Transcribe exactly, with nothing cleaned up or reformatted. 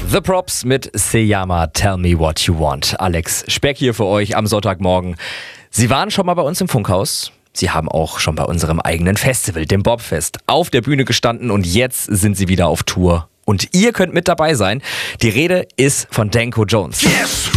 The Props mit Seyama, Tell Me What You Want. Alex Speck hier für euch am Sonntagmorgen. Sie waren schon mal bei uns im Funkhaus. Sie haben auch schon bei unserem eigenen Festival, dem Bobfest, auf der Bühne gestanden und jetzt sind sie wieder auf Tour. Und ihr könnt mit dabei sein. Die Rede ist von Danko Jones. Guess